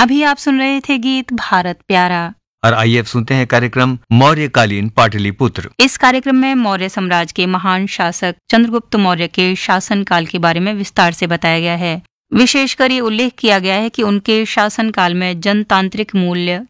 अभी आप सुन रहे थे गीत भारत प्यारा। और आइए अब सुनते हैं कार्यक्रम मौर्यकालीन पाटलिपुत्र। इस कार्यक्रम में मौर्य साम्राज्य के महान शासक चंद्रगुप्त मौर्य के शासनकाल के बारे में विस्तार से बताया गया है। विशेषकर ये उल्लेख किया गया है कि उनके शासनकाल में जनतांत्रिक मूल्य